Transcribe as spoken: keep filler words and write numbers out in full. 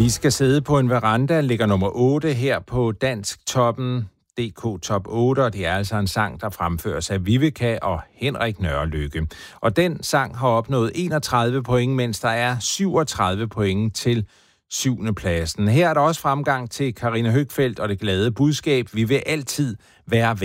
Vi skal sidde på en veranda, ligger nummer otte her på Dansk Toppen, D K Top otte, og det er altså en sang, der fremføres af Viveca og Henrik Nørrelykke. Og den sang har opnået enogtredive point, mens der er syvogtredive point til syvende pladsen. Her er der også fremgang til Karina Høgfeldt og det glade budskab: vi vil altid være